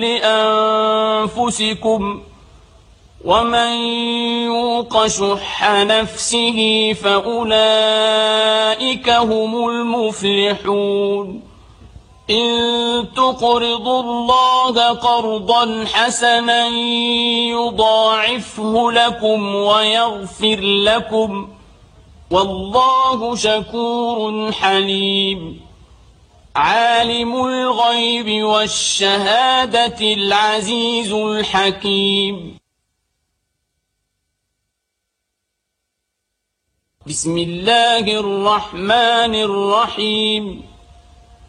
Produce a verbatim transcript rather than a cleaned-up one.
لأنفسكم ومن يوق شح نفسه فأولئك هم المفلحون إن تقرضوا الله قرضا حسنا يضاعفه لكم ويغفر لكم والله شكور حليم عالم الغيب والشهادة العزيز الحكيم بسم الله الرحمن الرحيم